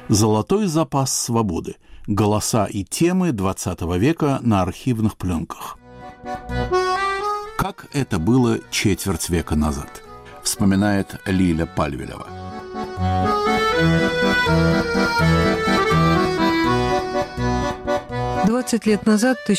Золотой запас свободы. Голоса и темы XX века на архивных пленках. Как это было четверть века назад, вспоминает Лиля Пальвелева. «20 лет назад, в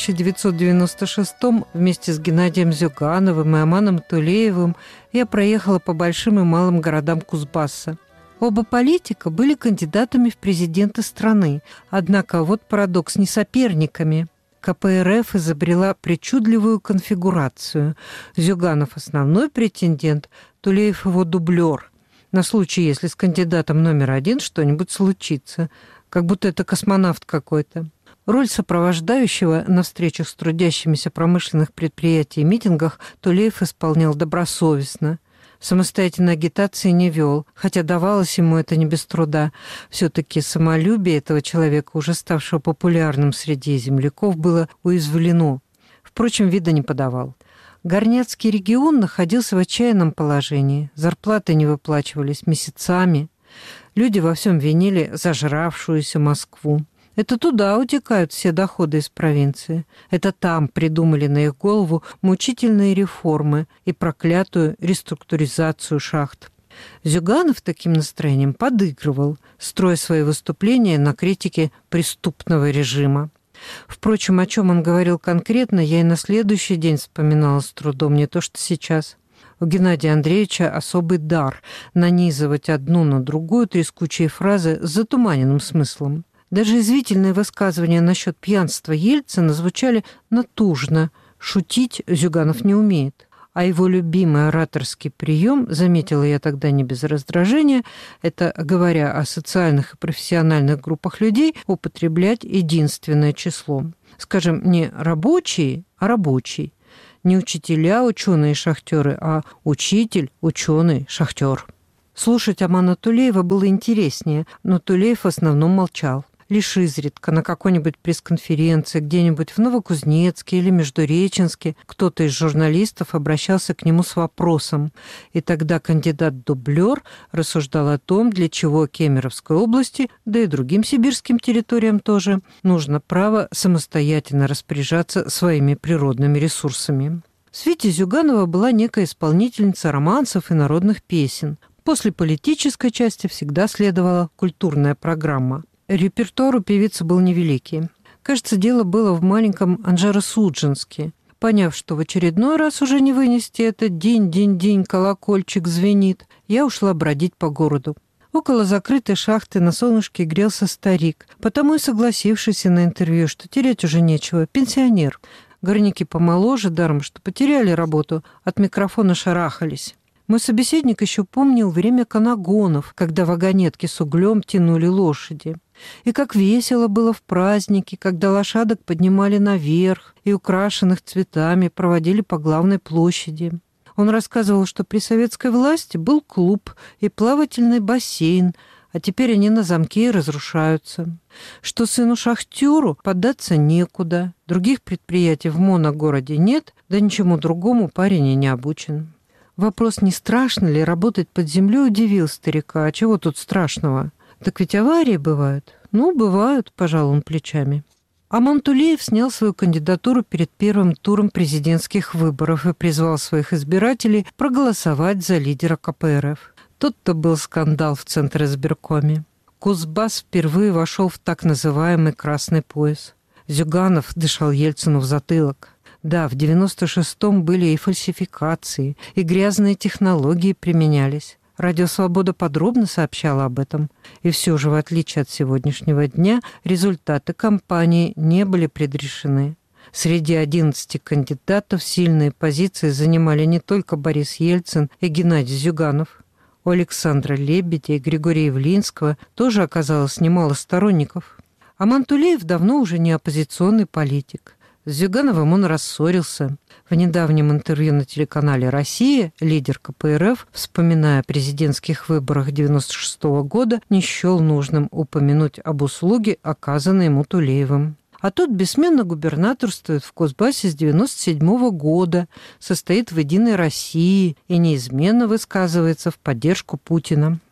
1996-м, вместе с Геннадием Зюгановым и Аманом Тулеевым я проехала по большим и малым городам Кузбасса. Оба политика были кандидатами в президенты страны, однако вот парадокс, не соперниками. КПРФ изобрела причудливую конфигурацию. Зюганов – основной претендент, Тулеев – его дублер. На случай, если с кандидатом номер один что-нибудь случится, как будто это космонавт какой-то. Роль сопровождающего на встречах с трудящимися промышленных предприятий и митингах Тулеев исполнял добросовестно. Самостоятельной агитации не вел, хотя давалось ему это не без труда. Все-таки самолюбие этого человека, уже ставшего популярным среди земляков, было уязвлено. Впрочем, вида не подавал. Горняцкий регион находился в отчаянном положении. Зарплаты не выплачивались месяцами. Люди во всем винили зажравшуюся Москву. Это туда утекают все доходы из провинции. Это там придумали на их голову мучительные реформы и проклятую реструктуризацию шахт. Зюганов таким настроением подыгрывал, строя свои выступления на критике преступного режима. Впрочем, о чем он говорил конкретно, я и на следующий день вспоминала с трудом, не то что сейчас. У Геннадия Андреевича особый дар нанизывать одну на другую трескучие фразы с затуманенным смыслом. Даже извительные высказывания насчет пьянства Ельцина звучали натужно. Шутить Зюганов не умеет. А его любимый ораторский прием, заметила я тогда не без раздражения, это, говоря о социальных и профессиональных группах людей, употреблять единственное число. Скажем, не рабочие, а рабочий. Не учителя, ученые, шахтеры, а учитель, ученый, шахтер. Слушать Амана Тулеева было интереснее, но Тулеев в основном молчал. Лишь изредка на какой-нибудь пресс-конференции где-нибудь в Новокузнецке или Междуреченске кто-то из журналистов обращался к нему с вопросом, и тогда кандидат-дублер рассуждал о том, для чего Кемеровской области, да и другим сибирским территориям тоже, нужно право самостоятельно распоряжаться своими природными ресурсами. В свите Зюганова была некая исполнительница романсов и народных песен. После политической части всегда следовала культурная программа. Репертуар у певицы был невеликий. Кажется, дело было в маленьком Анжеро-Судженске. Поняв, что в очередной раз уже не вынести этот день-день-день, колокольчик звенит, я ушла бродить по городу. Около закрытой шахты на солнышке грелся старик, потому и согласившийся на интервью, что терять уже нечего, пенсионер. Горняки помоложе, даром, что потеряли работу, от микрофона шарахались. Мой собеседник еще помнил время канагонов, когда вагонетки с углем тянули лошади. И как весело было в праздники, когда лошадок поднимали наверх и украшенных цветами проводили по главной площади. Он рассказывал, что при советской власти был клуб и плавательный бассейн, а теперь они на замке и разрушаются. Что сыну-шахтеру податься некуда, других предприятий в моногороде нет, да ничему другому парень и не обучен. Вопрос, не страшно ли работать под землей, удивил старика. А чего тут страшного? Так ведь аварии бывают. Ну, бывают, пожал он плечами. Аман Тулеев снял свою кандидатуру перед первым туром президентских выборов и призвал своих избирателей проголосовать за лидера КПРФ. Тут-то был скандал в Центризбиркоме. Кузбасс впервые вошел в так называемый «красный пояс». Зюганов дышал Ельцину в затылок. Да, в 96-м были и фальсификации, и грязные технологии применялись. Радио «Свобода» подробно сообщала об этом. И все же, в отличие от сегодняшнего дня, результаты кампании не были предрешены. Среди 11 кандидатов сильные позиции занимали не только Борис Ельцин и Геннадий Зюганов. У Александра Лебедя и Григория Явлинского тоже оказалось немало сторонников. Аман Тулеев давно уже не оппозиционный политик. С Зюгановым он рассорился. В недавнем интервью на телеканале «Россия» лидер КПРФ, вспоминая о президентских выборах 1996 года, не счел нужным упомянуть об услуге, оказанной ему Тулеевым. А тот бессменно губернаторствует в Кузбассе с 1997 года, состоит в «Единой России» и неизменно высказывается в поддержку Путина.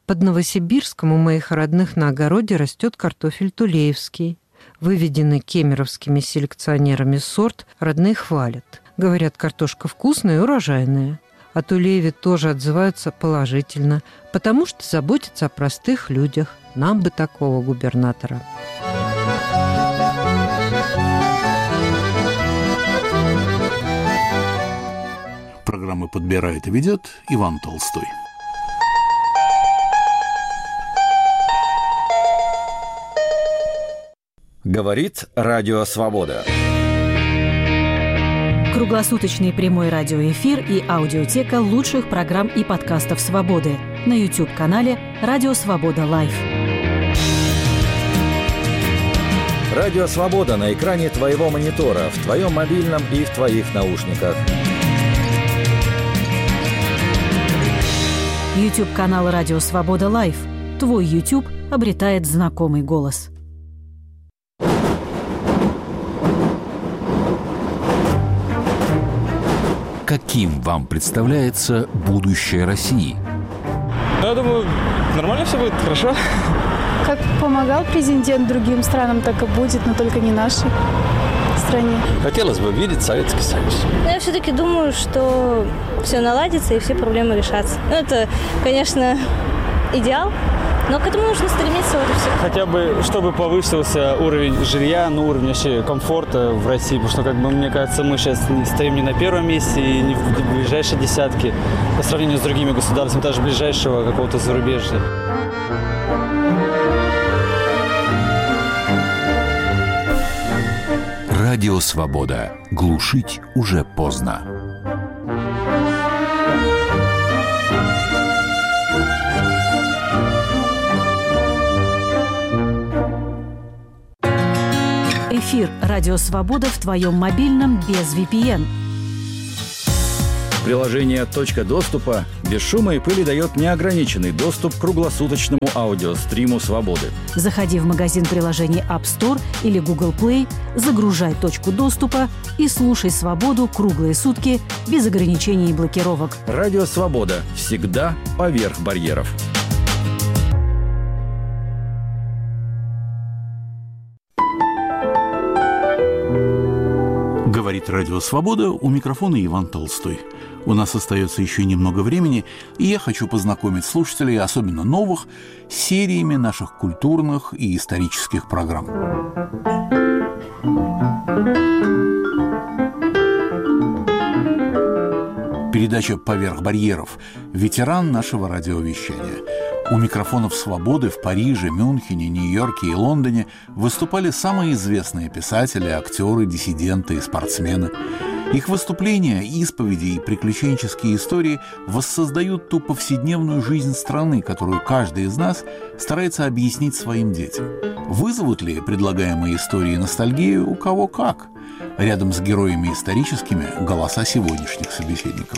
Под Новосибирском у моих родных на огороде растет картофель тулеевский. Выведенный кемеровскими селекционерами сорт родные хвалят. Говорят, картошка вкусная и урожайная. О Тулееве тоже отзываются положительно, потому что заботятся о простых людях. Нам бы такого губернатора. Программу подбирает и ведет Иван Толстой. Говорит Радио Свобода. Круглосуточный прямой радиоэфир и аудиотека лучших программ и подкастов «Свободы» на YouTube-канале «Радио Свобода Лайв». Радио Свобода на экране твоего монитора, в твоем мобильном и в твоих наушниках. YouTube-канал «Радио Свобода Лайв». Твой YouTube обретает знакомый голос. Каким вам представляется будущее России? Я думаю, нормально все будет, хорошо. Как помогал президент другим странам, так и будет, но только не нашей стране. Хотелось бы видеть Советский Союз. Я все-таки думаю, что все наладится и все проблемы решатся. Это, конечно, идеал, но к этому нужно стремиться, вот и все. Хотя бы, чтобы повысился уровень жилья, уровень вообще комфорта в России, потому что, мне кажется, мы сейчас стоим не на первом месте и не в ближайшей десятке по сравнению с другими государствами, даже ближайшего какого-то зарубежья. Радио Свобода. Глушить уже поздно. Эфир «Радио Свобода» в твоем мобильном без VPN. Приложение «Точка доступа» без шума и пыли дает неограниченный доступ к круглосуточному аудиостриму «Свободы». Заходи в магазин приложений App Store или Google Play, загружай «Точку доступа» и слушай «Свободу» круглые сутки без ограничений и блокировок. Радио «Свобода» всегда поверх барьеров. Говорит Радио Свобода, у микрофона Иван Толстой. У нас остается еще немного времени, и я хочу познакомить слушателей, особенно новых, с сериями наших культурных и исторических программ. Передача «Поверх барьеров» – ветеран нашего радиовещания. У микрофонов «Свободы» в Париже, Мюнхене, Нью-Йорке и Лондоне выступали самые известные писатели, актеры, диссиденты и спортсмены. Их выступления, исповеди и приключенческие истории воссоздают ту повседневную жизнь страны, которую каждый из нас старается объяснить своим детям. Вызовут ли предлагаемые истории ностальгию у кого как? Рядом с героями историческими – голоса сегодняшних собеседников.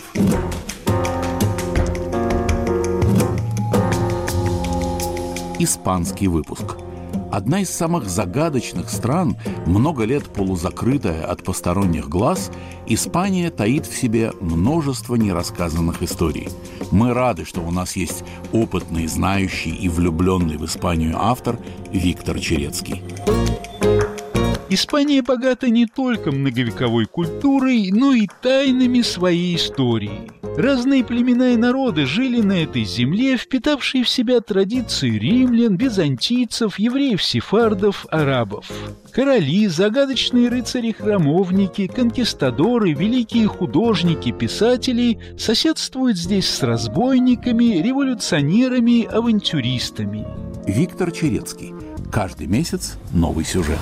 Испанский выпуск. Одна из самых загадочных стран, много лет полузакрытая от посторонних глаз, Испания таит в себе множество нерассказанных историй. Мы рады, что у нас есть опытный, знающий и влюбленный в Испанию автор Виктор Черецкий. Испания богата не только многовековой культурой, но и тайнами своей истории. Разные племена и народы жили на этой земле, впитавшие в себя традиции римлян, византийцев, евреев-сефардов, арабов. Короли, загадочные рыцари-храмовники, конкистадоры, великие художники, писатели соседствуют здесь с разбойниками, революционерами, авантюристами. Виктор Черецкий. Каждый месяц новый сюжет.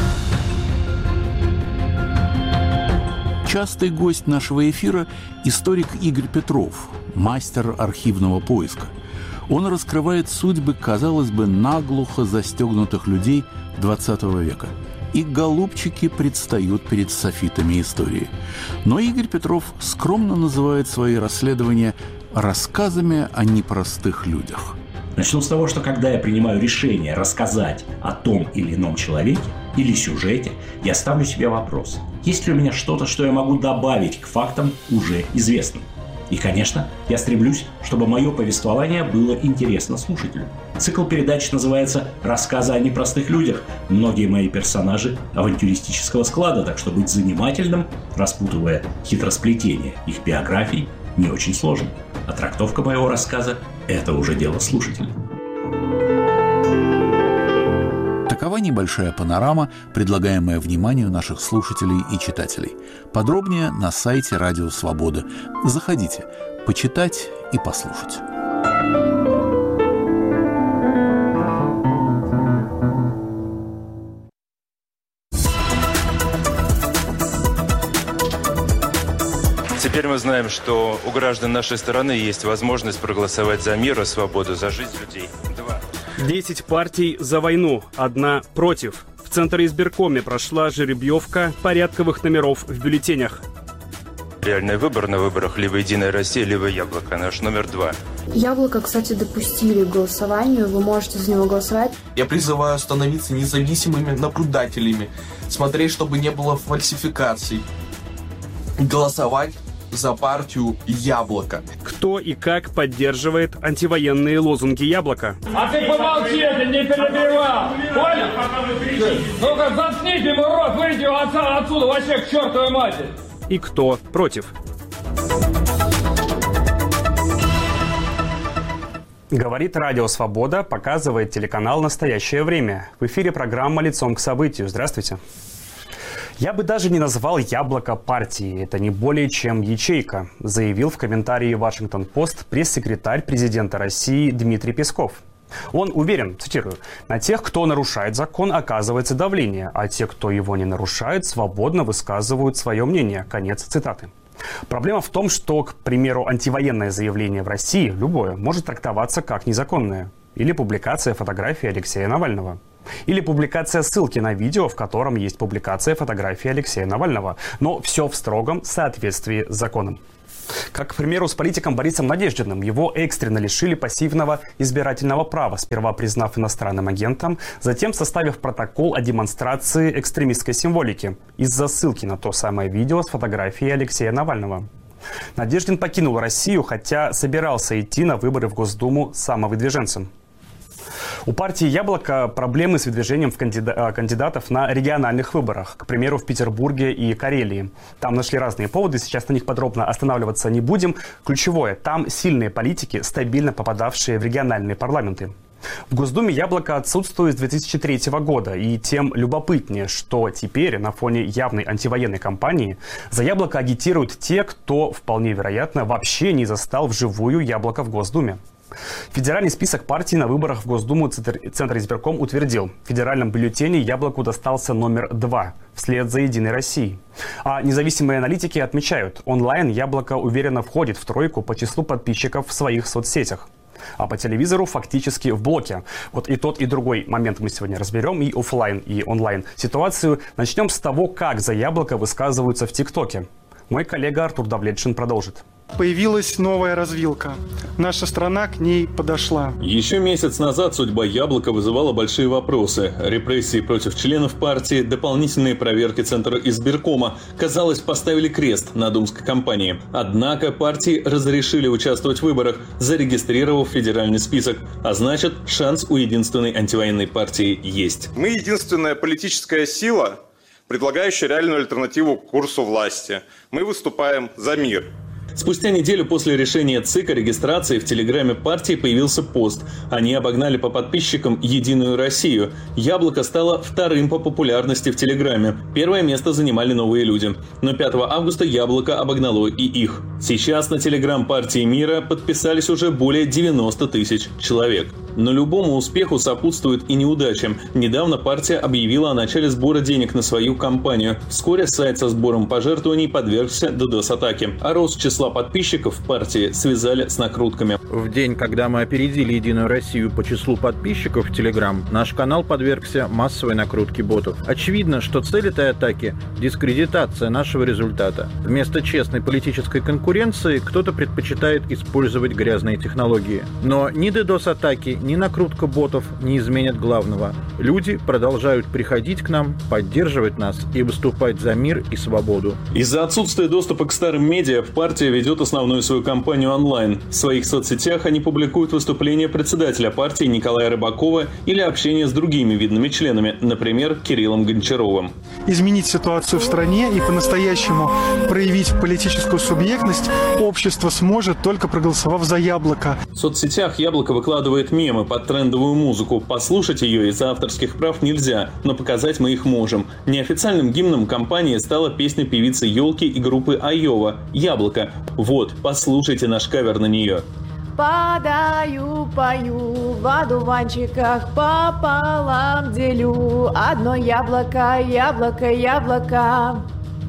Частый гость нашего эфира – историк Игорь Петров, мастер архивного поиска. Он раскрывает судьбы, казалось бы, наглухо застегнутых людей XX века. И голубчики предстают перед софитами истории. Но Игорь Петров скромно называет свои расследования рассказами о непростых людях. Начну с того, что когда я принимаю решение рассказать о том или ином человеке или сюжете, я ставлю себе вопрос: есть ли у меня что-то, что я могу добавить к фактам уже известным? И, конечно, я стремлюсь, чтобы мое повествование было интересно слушателю. Цикл передач называется «Рассказы о непростых людях». Многие мои персонажи авантюристического склада, так что быть занимательным, распутывая хитросплетение их биографий, не очень сложно. А трактовка моего рассказа – это уже дело слушателя. Такова небольшая панорама, предлагаемая вниманию наших слушателей и читателей. Подробнее на сайте Радио Свобода. Заходите, почитать и послушать. Теперь мы знаем, что у граждан нашей страны есть возможность проголосовать за мир и свободу, за жизнь людей. 10 партий за войну, 1 против. В Центре избиркоме прошла жеребьевка порядковых номеров в бюллетенях. Реальный выбор на выборах либо «Единая Россия», либо «Яблоко». Наш номер 2. Яблоко, кстати, допустили к голосованию. Вы можете за него голосовать. Я призываю становиться независимыми наблюдателями, смотреть, чтобы не было фальсификаций. Голосовать за партию «Яблоко». Кто и как поддерживает антивоенные лозунги «Яблоко»? А ты помолчи, не перебивал! Понял? Ну-ка, заткните ему рот, выйди отсюда вообще к чертовой матери! И кто против? Говорит Радио Свобода, показывает телеканал «Настоящее время». В эфире программа «Лицом к событию». Здравствуйте. Я бы даже не назвал «Яблоко» партией. Это не более чем ячейка, заявил в комментарии «Вашингтон-Пост» пресс-секретарь президента России Дмитрий Песков. Он уверен, цитирую, «на тех, кто нарушает закон, оказывается давление, а те, кто его не нарушает, свободно высказывают свое мнение». Конец цитаты. Проблема в том, что, к примеру, антивоенное заявление в России, любое, может трактоваться как незаконное. Или публикация фотографии Алексея Навального. Или публикация ссылки на видео, в котором есть публикация фотографии Алексея Навального. Но все в строгом соответствии с законом. Как, к примеру, с политиком Борисом Надеждиным. Его экстренно лишили пассивного избирательного права, сперва признав иностранным агентом, затем составив протокол о демонстрации экстремистской символики из-за ссылки на то самое видео с фотографией Алексея Навального. Надеждин покинул Россию, хотя собирался идти на выборы в Госдуму самовыдвиженцем. У партии «Яблоко» проблемы с выдвижением кандидатов на региональных выборах, к примеру, в Петербурге и Карелии. Там нашли разные поводы, сейчас на них подробно останавливаться не будем. Ключевое, там сильные политики, стабильно попадавшие в региональные парламенты. В Госдуме «Яблоко» отсутствует с 2003 года, и тем любопытнее, что теперь на фоне явной антивоенной кампании за «Яблоко» агитируют те, кто, вполне вероятно, вообще не застал вживую «Яблоко» в Госдуме. Федеральный список партий на выборах в Госдуму Центр избирком утвердил. В федеральном бюллетене «Яблоку» достался номер 2, вслед за «Единой Россией». А независимые аналитики отмечают, онлайн «Яблоко» уверенно входит в тройку по числу подписчиков в своих соцсетях. А по телевизору фактически в блоке. Вот и тот, и другой момент мы сегодня разберем, и офлайн, и онлайн ситуацию. Начнем с того, как за «Яблоко» высказываются в ТикТоке. Мой коллега Артур Давлетшин продолжит. Появилась новая развилка. Наша страна к ней подошла. Еще месяц назад судьба «Яблока» вызывала большие вопросы. Репрессии против членов партии, дополнительные проверки Центра избиркома, казалось, поставили крест на думской кампании. Однако партии разрешили участвовать в выборах, зарегистрировав федеральный список. А значит, шанс у единственной антивоенной партии есть. Мы единственная политическая сила, предлагающая реальную альтернативу курсу власти. Мы выступаем за мир. Спустя неделю после решения ЦИК о регистрации в телеграме партии появился пост. Они обогнали по подписчикам «Единую Россию». «Яблоко» стало вторым по популярности в телеграме. Первое место занимали новые люди. Но 5 августа «Яблоко» обогнало и их. Сейчас на телеграм партии мира подписались уже более 90 тысяч человек. Но любому успеху сопутствует и неудача. Недавно партия объявила о начале сбора денег на свою кампанию. Вскоре сайт со сбором пожертвований подвергся DDoS-атаке. А рост числа подписчиков партии связали с накрутками. В день, когда мы опередили «Единую Россию» по числу подписчиков в Telegram, наш канал подвергся массовой накрутке ботов. Очевидно, что цель этой атаки – дискредитация нашего результата. Вместо честной политической конкуренции кто-то предпочитает использовать грязные технологии. Но ни DDoS-атаки, ни накрутка ботов не изменят главного. Люди продолжают приходить к нам, поддерживать нас и выступать за мир и свободу. Из-за отсутствия доступа к старым медиа партия ведет основную свою кампанию онлайн. В своих соцсетях они публикуют выступления председателя партии Николая Рыбакова или общение с другими видными членами, например, Кириллом Гончаровым. Изменить ситуацию в стране и по-настоящему проявить политическую субъектность общество сможет, только проголосовав за «Яблоко». В соцсетях «Яблоко» выкладывает мемы под трендовую музыку. Послушать ее из-за авторских прав нельзя, но показать мы их можем. Неофициальным гимном кампании стала песня певицы «Елки» и группы Айова «Яблоко». Вот, послушайте наш кавер на нее. Подаю, пою, в одуванчиках пополам делю. Одно яблоко, яблоко, яблоко.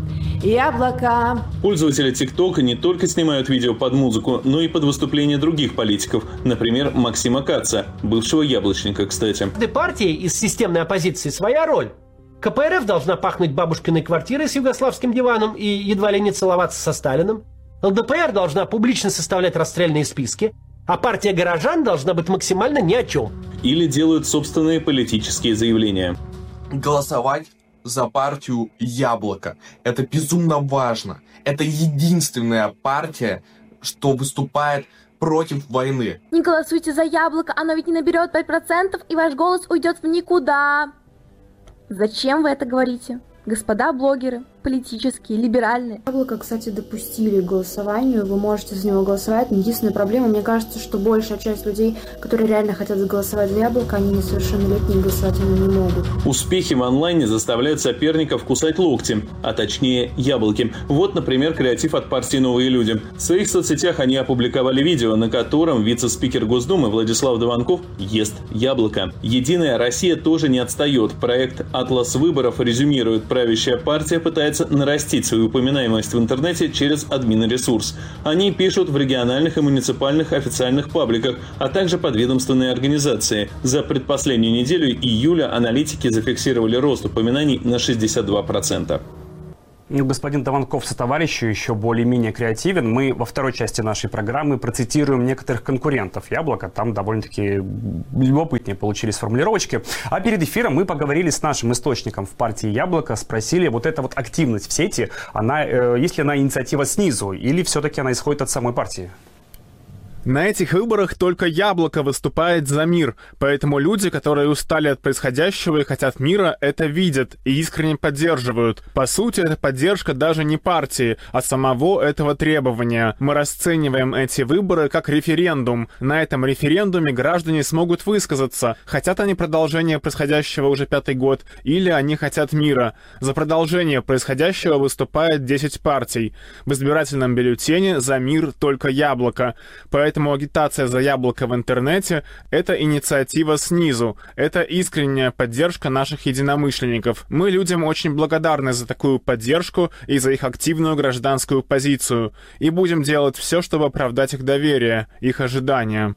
Яблоко. Пользователи ТикТока не только снимают видео под музыку, но и под выступления других политиков. Например, Максима Каца, бывшего яблочника, кстати. В каждой партии из системной оппозиции своя роль. КПРФ должна пахнуть бабушкиной квартирой с югославским диваном и едва ли не целоваться со Сталиным. ЛДПР должна публично составлять расстрельные списки, а партия горожан должна быть максимально ни о чем. Или делают собственные политические заявления. Голосовать за партию «Яблоко». Это безумно важно. Это единственная партия, что выступает против войны. Не голосуйте за «Яблоко», оно ведь не наберет 5%, и ваш голос уйдет в никуда. Зачем вы это говорите? Господа блогеры, политические, либеральные. «Яблоко», кстати, допустили к голосованию, вы можете за него голосовать, но единственная проблема, мне кажется, что большая часть людей, которые реально хотят голосовать за «Яблоко», они несовершеннолетние, голосовать они не могут. Успехи в онлайне заставляют соперников кусать локти, а точнее яблоки. Вот, например, креатив от партии «Новые люди». В своих соцсетях они опубликовали видео, на котором вице-спикер Госдумы Владислав Дованков ест яблоко. «Единая Россия» тоже не отстает. Проект «Атлас выборов» резюмирует: правящая партия пытается нарастить свою упоминаемость в интернете через админресурс. Они пишут в региональных и муниципальных официальных пабликах, а также подведомственные организации. За предпоследнюю неделю июля аналитики зафиксировали рост упоминаний на 62%. Господин Дованков со товарищем еще более-менее креативен. Мы во второй части нашей программы процитируем некоторых конкурентов «Яблока». Там довольно-таки любопытнее получились формулировочки. А перед эфиром мы поговорили с нашим источником в партии «Яблоко», спросили, вот эта вот активность в сети, есть ли она инициатива снизу или все-таки она исходит от самой партии? На этих выборах только «Яблоко» выступает за мир, поэтому люди, которые устали от происходящего и хотят мира, это видят и искренне поддерживают. По сути, это поддержка даже не партии, а самого этого требования. Мы расцениваем эти выборы как референдум. На этом референдуме граждане смогут высказаться, хотят они продолжения происходящего уже 5-й год, или они хотят мира. За продолжение происходящего выступает 10 партий. В избирательном бюллетене за мир только «Яблоко». Поэтому агитация за «Яблоко» в интернете — это инициатива снизу, это искренняя поддержка наших единомышленников. Мы людям очень благодарны за такую поддержку и за их активную гражданскую позицию. И будем делать все, чтобы оправдать их доверие, их ожидания.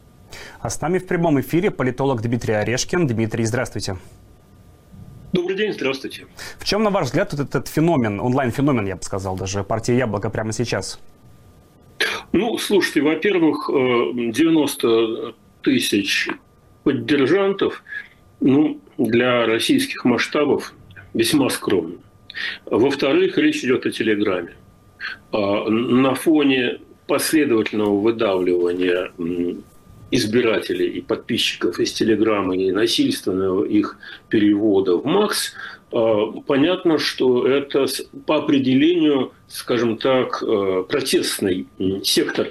А с нами в прямом эфире политолог Дмитрий Орешкин. Дмитрий, здравствуйте. Добрый день, здравствуйте. В чем, на ваш взгляд, этот феномен, онлайн-феномен, я бы сказал, даже партии «Яблоко» прямо сейчас? Ну, слушайте, во-первых, 90 тысяч поддержантов, для российских масштабов весьма скромно. Во-вторых, речь идет о Телеграме. На фоне последовательного выдавливания избирателей и подписчиков из Телеграма и насильственного их перевода в МАКС, понятно, что это по определению, скажем так, протестный сектор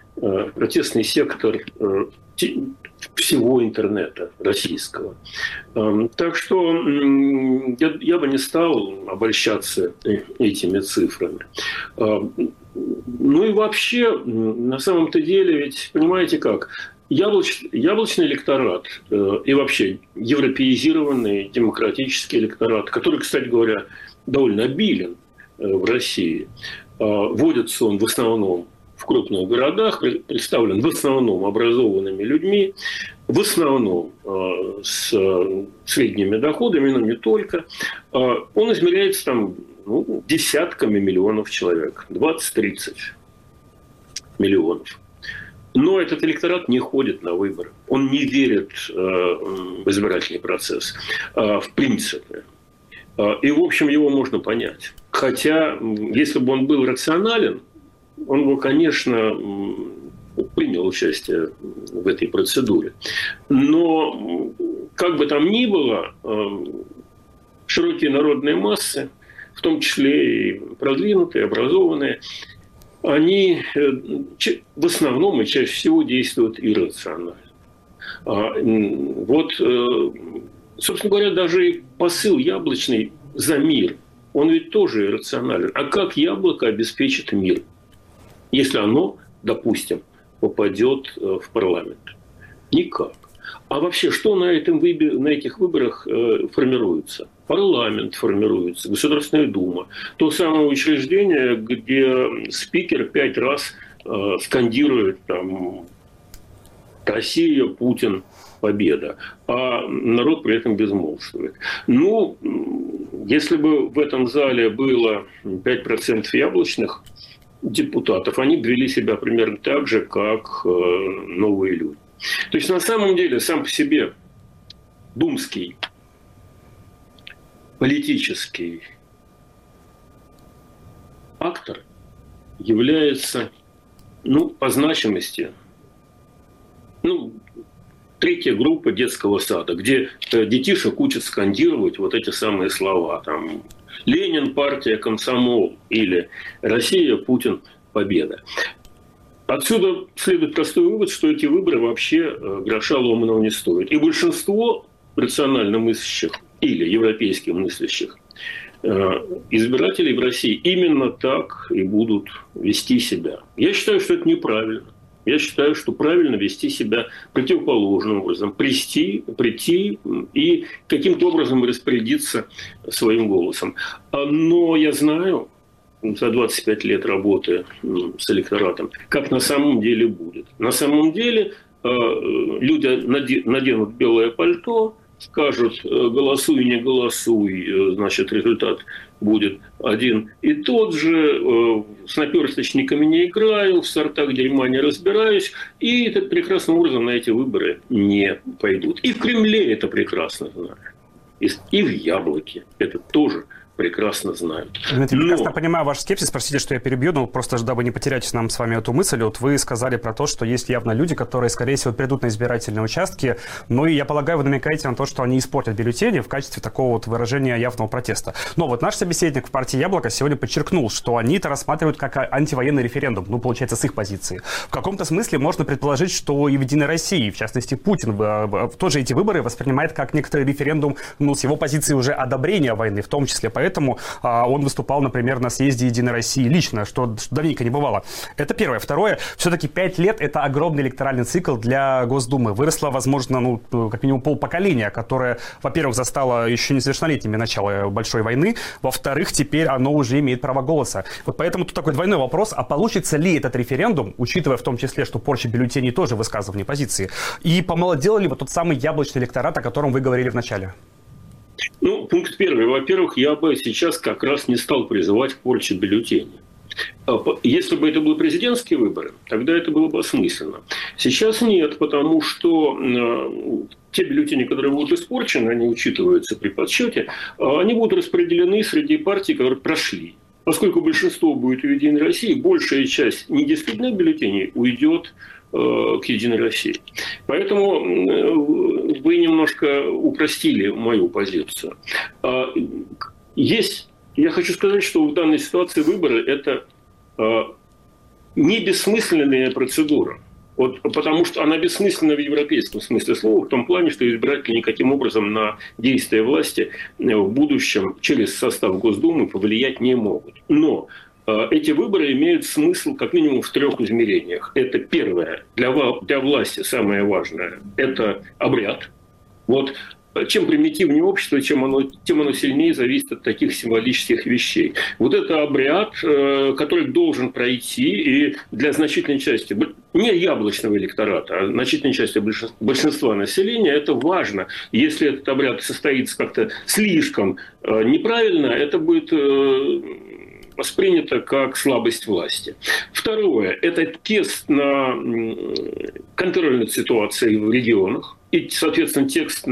всего интернета российского. Так что я бы не стал обольщаться этими цифрами. Ну и вообще, на самом-то деле, ведь понимаете как, яблочный электорат и вообще европеизированный демократический электорат, который, кстати говоря, довольно обилен в России, водится он в основном в крупных городах, представлен в основном образованными людьми, в основном с средними доходами, но не только. Он измеряется там десятками миллионов человек, 20-30 миллионов. Но этот электорат не ходит на выборы. Он не верит в избирательный процесс, в принципе. И, в общем, его можно понять. Хотя, если бы он был рационален, он бы, конечно, принял участие в этой процедуре. Но, как бы там ни было, широкие народные массы, в том числе и продвинутые, образованные, они в основном и чаще всего действуют иррационально. Вот, собственно говоря, даже и посыл яблочный за мир, он ведь тоже иррационален. А как яблоко обеспечит мир, если оно, допустим, попадет в парламент? Никак. А вообще, что на этих выборах формируется? Парламент формируется, Государственная Дума. То самое учреждение, где спикер 5 раз скандирует там «Россия, Путин, победа», а народ при этом безмолвствует. Ну, если бы в этом зале было 5% яблочных депутатов, они бы вели себя примерно так же, как новые люди. То есть, на самом деле, сам по себе думский, политический актор является, по значимости, третья группа детского сада, где детишек учат скандировать вот эти самые слова. Там «Ленин, партия, комсомол» или «Россия, Путин, победа». Отсюда следует простой вывод, что эти выборы вообще гроша ломаного не стоят. И большинство рационально мыслящих или европейски мыслящих избирателей в России именно так и будут вести себя. Я считаю, что это неправильно. Я считаю, что правильно вести себя противоположным образом. Прийти и каким-то образом распорядиться своим голосом. Но я знаю, за 25 лет работы с электоратом, как на самом деле будет. На самом деле люди наденут белое пальто, скажут «голосуй, не голосуй», значит, результат будет один и тот же, с наперсточниками не играю, в сортах дерьма не разбираюсь, и это прекрасным образом на эти выборы не пойдут. И в Кремле это прекрасно знают, и в Яблоке это тоже прекрасно знают. Дмитрий, прекрасно понимаю ваш скепсис. Простите, что я перебью, но просто дабы не потерять нам с вами эту мысль. Вот вы сказали про то, что есть явно люди, которые, скорее всего, придут на избирательные участки. Ну и я полагаю, вы намекаете на то, что они испортят бюллетени в качестве такого вот выражения явного протеста. Но вот наш собеседник в партии «Яблоко» сегодня подчеркнул, что они это рассматривают как антивоенный референдум. Ну, получается, с их позиции. В каком-то смысле можно предположить, что и в «Единой России», в частности, Путин, тоже эти выборы воспринимает как некоторый референдум, с его позиции уже одобрения войны, в том числе. Поэтому он выступал, например, на съезде «Единой России» лично, что давненько не бывало. Это первое. Второе, все-таки 5 лет – это огромный электоральный цикл для Госдумы. Выросло, возможно, как минимум полпоколения, которое, во-первых, застало еще несовершеннолетними начало Большой войны, во-вторых, теперь оно уже имеет право голоса. Вот поэтому тут такой двойной вопрос, а получится ли этот референдум, учитывая в том числе, что порча бюллетеней тоже высказывание позиции, и помолодел ли вот тот самый яблочный электорат, о котором вы говорили в начале? Пункт первый. Во-первых, я бы сейчас как раз не стал призывать к порче бюллетеней. Если бы это были президентские выборы, тогда это было бы осмысленно. Сейчас нет, потому что те бюллетени, которые будут испорчены, они учитываются при подсчете, они будут распределены среди партий, которые прошли. Поскольку большинство будет у «Единой России», большая часть недействительных бюллетеней уйдет к «Единой России». Поэтому вы немножко упростили мою позицию. Я хочу сказать, что в данной ситуации выборы – это не бессмысленная процедура. Потому что она бессмысленна в европейском смысле слова, в том плане, что избиратели никаким образом на действия власти в будущем через состав Госдумы повлиять не могут. Но эти выборы имеют смысл как минимум в 3 измерениях. Это первое, для власти самое важное, это обряд. Чем примитивнее общество, тем оно сильнее зависит от таких символических вещей. Вот это обряд, который должен пройти, и для значительной части, не яблочного электората, а значительной части большинства населения это важно. Если этот обряд состоится как-то слишком неправильно, это будет воспринято как слабость власти. Второе – это тест на контроль над ситуацией в регионах и, соответственно,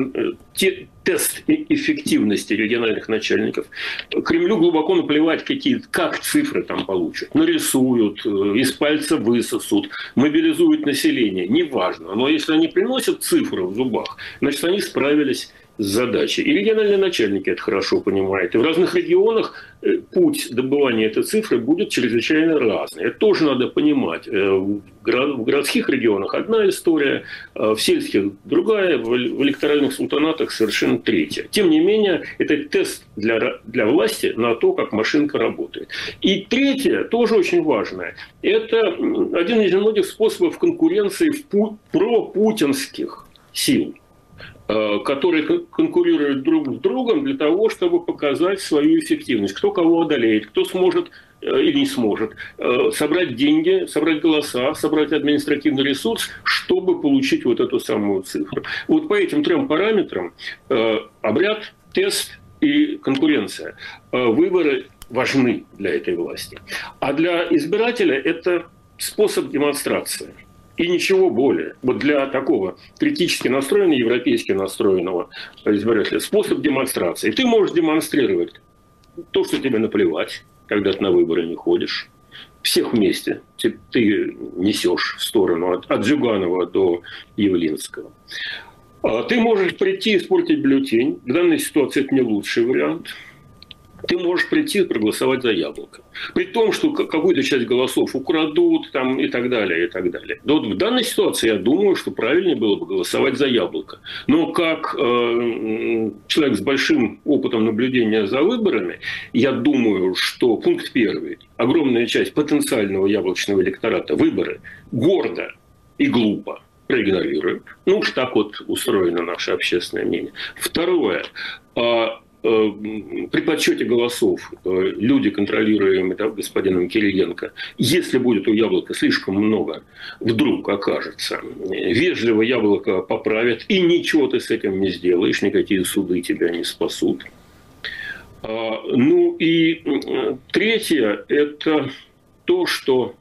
тест эффективности региональных начальников. Кремлю глубоко наплевать, как цифры там получат. Нарисуют, из пальца высосут, мобилизуют население. Неважно. Но если они приносят цифры в зубах, значит, они справились с задачей. И региональные начальники это хорошо понимают. И в разных регионах путь добывания этой цифры будет чрезвычайно разный. Это тоже надо понимать. В городских регионах одна история, в сельских другая, в электоральных султанатах совершенно третья. Тем не менее, это тест для власти на то, как машинка работает. И третье, тоже очень важное, это один из немногих способов конкуренции пропутинских сил, которые конкурируют друг с другом для того, чтобы показать свою эффективность. Кто кого одолеет, кто сможет или не сможет собрать деньги, собрать голоса, собрать административный ресурс, чтобы получить вот эту самую цифру. Вот по этим трем параметрам обряд, тест и конкуренция. Выборы важны для этой власти. А для избирателя это способ демонстрации. И ничего более. Вот для такого критически настроенного, европейски настроенного избирателя способ демонстрации. Ты можешь демонстрировать то, что тебе наплевать, когда ты на выборы не ходишь. Всех вместе ты несешь в сторону от Зюганова до Явлинского. Ты можешь прийти и испортить бюллетень. В данной ситуации это не лучший вариант. Ты можешь прийти и проголосовать за Яблоко. При том, что какую-то часть голосов украдут там, и так далее, и так далее. Но вот в данной ситуации я думаю, что правильнее было бы голосовать за Яблоко. Но как человек с большим опытом наблюдения за выборами, я думаю, что пункт первый. Огромная часть потенциального яблочного электората выборы гордо и глупо проигнорирует. Ну уж так вот устроено наше общественное мнение. Второе. При подсчете голосов люди, контролируемые господином Кириенко, если будет у Яблока слишком много, вдруг окажется, вежливо Яблоко поправят, и ничего ты с этим не сделаешь, никакие суды тебя не спасут. Ну и третье – это то, что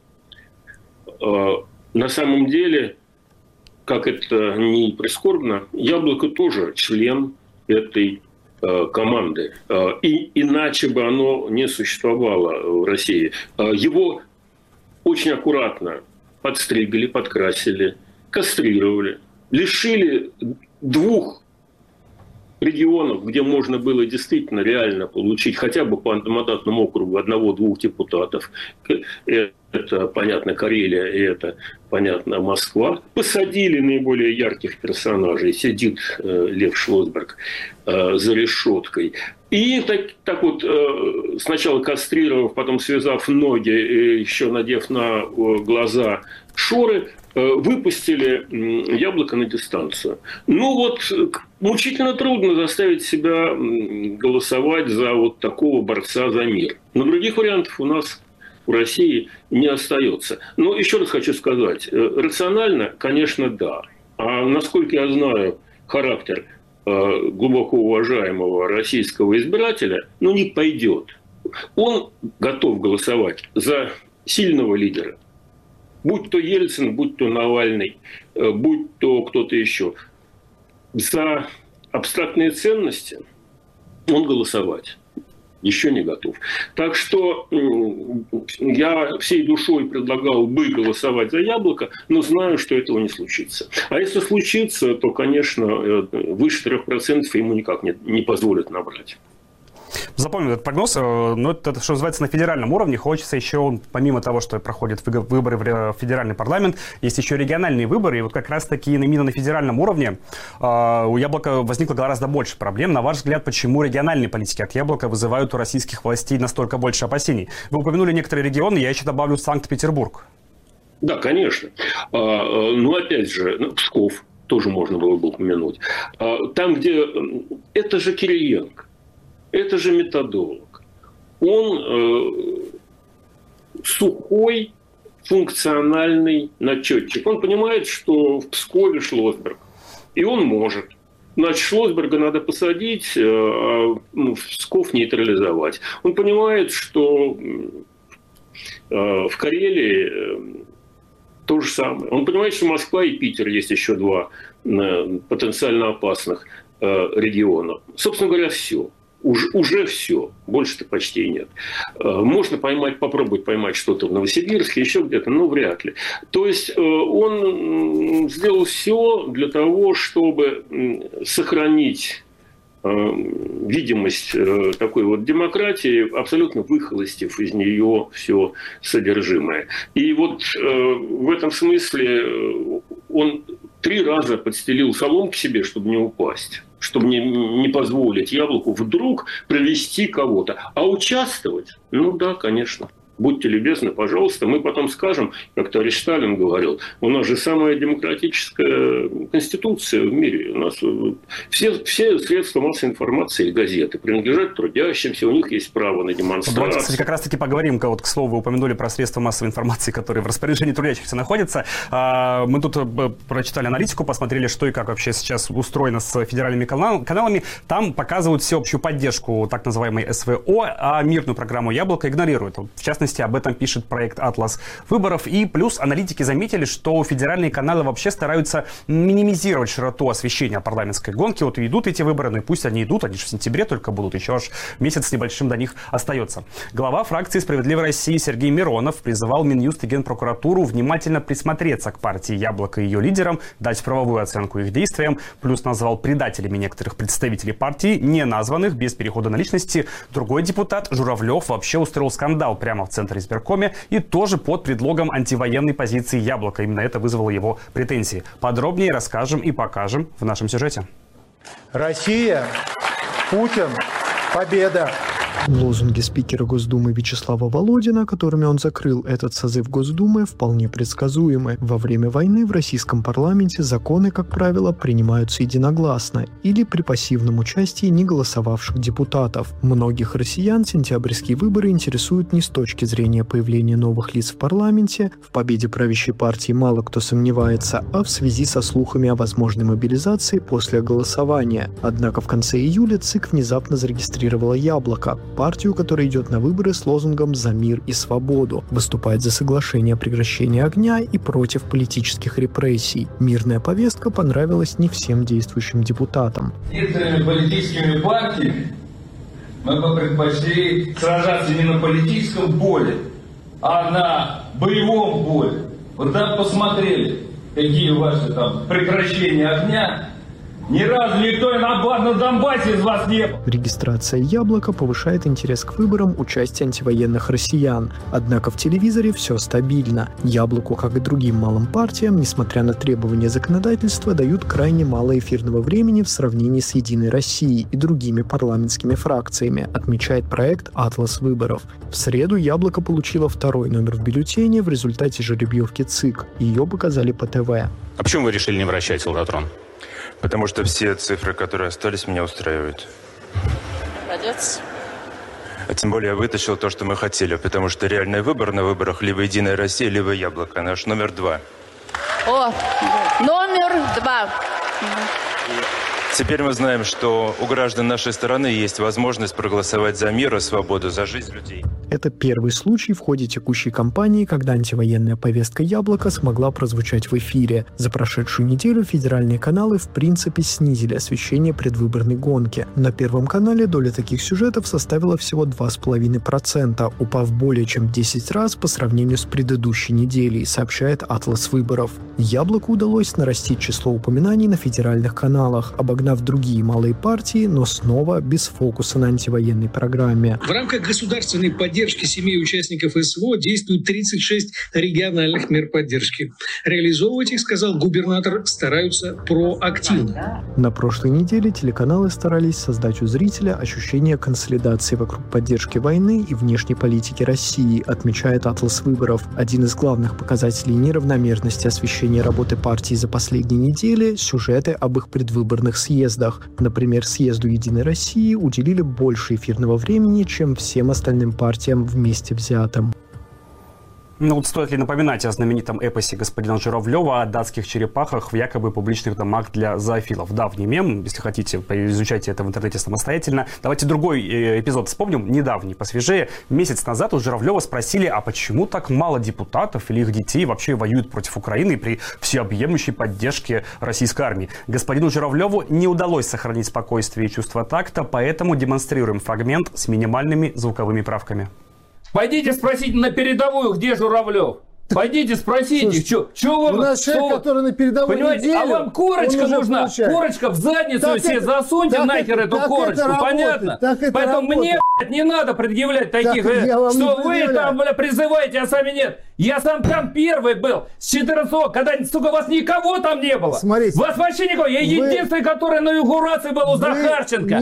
на самом деле, как это ни прискорбно, Яблоко тоже член этой команды. И иначе бы оно не существовало в России. Его очень аккуратно подстригли, подкрасили, кастрировали, лишили 2 регионов, где можно было действительно реально получить хотя бы по одномандатному округу 1-2 депутатов. Это, понятно, Карелия, и это, понятно, Москва. Посадили наиболее ярких персонажей. Сидит Лев Шлосберг за решеткой. И так вот, сначала кастрировав, потом связав ноги, еще надев на глаза шоры, выпустили Яблоко на дистанцию. Ну вот, мучительно трудно заставить себя голосовать за вот такого борца за мир. Но других вариантов у нас в России не остается. Но еще раз хочу сказать, рационально, конечно, да. А насколько я знаю характер глубоко уважаемого российского избирателя, ну, не пойдет. Он готов голосовать за сильного лидера. Будь то Ельцин, будь то Навальный, будь то кто-то еще. За абстрактные ценности он голосовать еще не готов. Так что я всей душой предлагал бы голосовать за Яблоко, но знаю, что этого не случится. А если случится, то, конечно, выше 3% ему никак не позволят набрать. Запомню этот прогноз, но это, что называется, на федеральном уровне. Хочется еще, помимо того, что проходят выборы в федеральный парламент, есть еще региональные выборы. И вот как раз-таки именно на федеральном уровне у Яблока возникло гораздо больше проблем. На ваш взгляд, почему региональные политики от Яблока вызывают у российских властей настолько больше опасений? Вы упомянули некоторые регионы, я еще добавлю Санкт-Петербург. Да, конечно. Но опять же, Псков тоже можно было бы упомянуть. Там, где... Это же Кириенко. Это же методолог. Он сухой, функциональный начетчик. Он понимает, что в Пскове Шлосберг. И он может. Значит, Шлосберга надо посадить, а Псков нейтрализовать. Он понимает, что в Карелии то же самое. Он понимает, что Москва и Питер есть еще два потенциально опасных региона. Собственно говоря, все. Уже все. Больше-то почти нет. Можно попробовать поймать что-то в Новосибирске, еще где-то, но вряд ли. То есть он сделал все для того, чтобы сохранить видимость такой вот демократии, абсолютно выхолостив из нее все содержимое. И вот в этом смысле он 3 раза подстелил соломки себе, чтобы не упасть, чтобы не позволить Яблоку вдруг привести кого-то. А участвовать? Ну да, конечно. Будьте любезны, пожалуйста. Мы потом скажем, как товарищ Сталин говорил, у нас же самая демократическая конституция в мире. У нас все средства массовой информации и газеты принадлежат трудящимся, у них есть право на демонстрацию. Давайте, кстати, как раз-таки поговорим, вот, к слову, вы упомянули про средства массовой информации, которые в распоряжении трудящихся находятся. Мы тут прочитали аналитику, посмотрели, что и как вообще сейчас устроено с федеральными каналами. Там показывают всеобщую поддержку так называемой СВО, а мирную программу «Яблоко» игнорируют. В частности, об этом пишет проект «Атлас выборов». И плюс аналитики заметили, что федеральные каналы вообще стараются минимизировать широту освещения парламентской гонки. Вот и идут эти выборы, ну и пусть они идут, они же в сентябре только будут, еще аж месяц с небольшим до них остается. Глава фракции «Справедливой России» Сергей Миронов призывал Минюст и Генпрокуратуру внимательно присмотреться к партии «Яблоко» и ее лидерам, дать правовую оценку их действиям, плюс назвал предателями некоторых представителей партии, не названных, без перехода на личности. Другой депутат, Журавлев, вообще устроил скандал прямо в Центре избиркоме и тоже под предлогом антивоенной позиции «Яблоко». Именно это вызвало его претензии. Подробнее расскажем и покажем в нашем сюжете. Россия, Путин, победа! Лозунги спикера Госдумы Вячеслава Володина, которыми он закрыл этот созыв Госдумы, вполне предсказуемы. Во время войны в российском парламенте законы, как правило, принимаются единогласно или при пассивном участии не голосовавших депутатов. Многих россиян сентябрьские выборы интересуют не с точки зрения появления новых лиц в парламенте, в победе правящей партии мало кто сомневается, а в связи со слухами о возможной мобилизации после голосования. Однако в конце июля ЦИК внезапно зарегистрировала «Яблоко», партию, которая идет на выборы с лозунгом «За мир и свободу», выступает за соглашение о прекращении огня и против политических репрессий. Мирная повестка понравилась не всем действующим депутатам. Некоторыми политическими партиями мы бы предпочли сражаться не на политическом поле, а на боевом поле. Вот там посмотрели, какие ваши там прекращения огня. Ни разу никто и на Донбассе из вас не был. Регистрация «Яблоко» повышает интерес к выборам участия антивоенных россиян. Однако в телевизоре все стабильно. «Яблоку», как и другим малым партиям, несмотря на требования законодательства, дают крайне мало эфирного времени в сравнении с «Единой Россией» и другими парламентскими фракциями, отмечает проект «Атлас выборов». В среду «Яблоко» получило 2-й номер в бюллетене в результате жеребьевки ЦИК. Ее показали по ТВ. А почему вы решили не вращать «Лототрон»? Потому что все цифры, которые остались, меня устраивают. Молодец. А тем более я вытащил то, что мы хотели, потому что реальный выбор на выборах либо «Единая Россия», либо «Яблоко». Наш номер 2. О, номер 2. Теперь мы знаем, что у граждан нашей страны есть возможность проголосовать за мир и свободу, за жизнь людей. Это первый случай в ходе текущей кампании, когда антивоенная повестка «Яблоко» смогла прозвучать в эфире. За прошедшую неделю федеральные каналы в принципе снизили освещение предвыборной гонки. На Первом канале доля таких сюжетов составила всего 2,5%, упав более чем в 10 раз по сравнению с предыдущей неделей, сообщает «Атлас выборов». «Яблоку» удалось нарастить число упоминаний на федеральных каналах, обогнав другие малые партии, но снова без фокуса на антивоенной программе. В рамках государственной поддержки семей участников СВО действуют 36 региональных мер поддержки. Реализовывать их, сказал губернатор, стараются проактивно. На прошлой неделе телеканалы старались создать у зрителя ощущение консолидации вокруг поддержки войны и внешней политики России, отмечает «Атлас выборов». Один из главных показателей неравномерности освещения работы партии за последние недели – сюжеты об их предвыборных съездах. Например, съезду «Единой России» уделили больше эфирного времени, чем всем остальным партиям вместе взятым. Ну вот стоит ли напоминать о знаменитом эпосе господина Журавлева о датских черепахах в якобы публичных домах для зоофилов? Давний мем, если хотите, изучайте это в интернете самостоятельно. Давайте другой эпизод вспомним, недавний, посвежее. Месяц назад у Журавлева спросили, а почему так мало депутатов или их детей вообще воюют против Украины при всеобъемлющей поддержке российской армии? Господину Журавлеву не удалось сохранить спокойствие и чувство такта, поэтому демонстрируем фрагмент с минимальными звуковыми правками. Пойдите спросите на передовую, где Журавлев. Пойдите спросите, что вы... У нас человек, который на передовой неделе, а вам корочка нужна? Корочка в задницу так себе засуньте нахер эту корочку, понятно? Поэтому мне, не надо предъявлять таких, что вы там, призываете, а сами нет. Я сам там первый был, с 14 когда, сука, вас никого там не было. Смотрите, вас вообще никого. Я единственный, который на инаугурации был у Захарченко.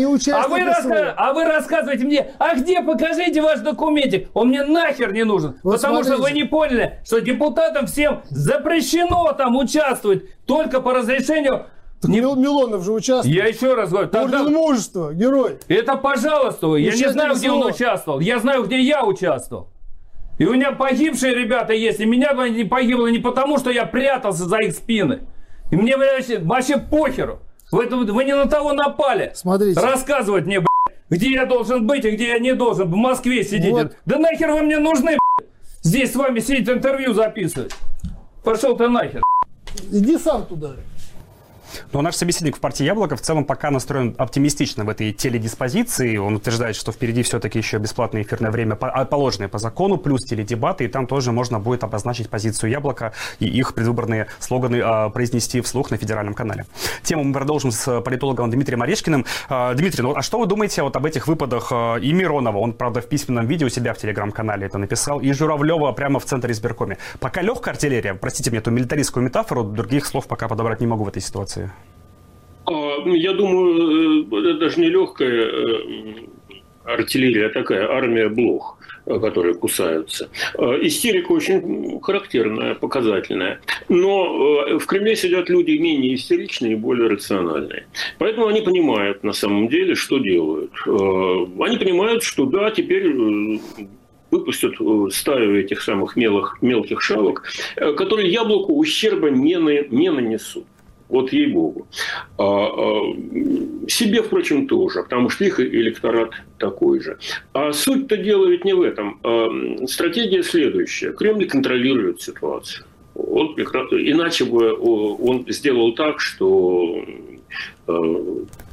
А вы рассказываете мне, а где, покажите ваш документик. Он мне нахер не нужен. Вот потому смотрите, что вы не поняли, что депутатам всем запрещено там участвовать только по разрешению... Милонов же участвовал. Я еще раз говорю. Орден мужества, герой. Это пожалуйста. Я не знаю, где он участвовал. Я знаю, где я участвовал. И у меня погибшие ребята есть. И меня не погибло не потому, что я прятался за их спины. И мне вообще похеру. Вы не на того напали. Смотрите. Рассказывать мне, где я должен быть и где я не должен. В Москве сидите. Вот. Да нахер вы мне нужны, здесь с вами сидеть, интервью записывать. Пошел ты нахер. Иди сам туда. Но наш собеседник в партии «Яблоко» в целом пока настроен оптимистично в этой теледиспозиции. Он утверждает, что впереди все-таки еще бесплатное эфирное время, положенное по закону, плюс теледебаты, и там тоже можно будет обозначить позицию «Яблока» и их предвыборные слоганы произнести вслух на федеральном канале. Тему мы продолжим с политологом Дмитрием Орешкиным. Дмитрий, ну а что вы думаете вот об этих выпадах и Миронова? Он, правда, в письменном виде у себя в телеграм-канале это написал, и Журавлева прямо в центре избиркоме. Пока легкая артиллерия, простите мне эту милитаристскую метафору, других слов пока подобрать не могу в этой ситуации. Я думаю, это даже не легкая артиллерия, а такая армия блох, которые кусаются. Истерика очень характерная, показательная. Но в Кремле сидят люди менее истеричные и более рациональные. Поэтому они понимают на самом деле, что делают. Они понимают, что да, теперь выпустят стаю этих самых мелких шавок, которые Яблоку ущерба не нанесут. Вот ей-богу. Себе, впрочем, тоже, потому что их электорат такой же. А суть-то дела ведь не в этом. Стратегия следующая. Кремль контролирует ситуацию. Иначе бы он сделал так, что